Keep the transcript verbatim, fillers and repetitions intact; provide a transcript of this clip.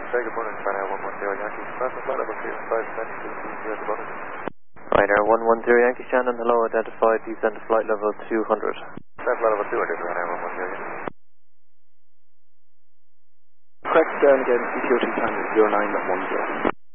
Very good morning, Ryanair one one zero Yankee. Flight level two five seven two zero at the moment. Ryanair one one zero Yankee Shannon, hello, identified, descend to flight level two hundred. Flight level two hundred, Ryanair one one zero Yankee. Correct down again, C T O two time zero nine one zero.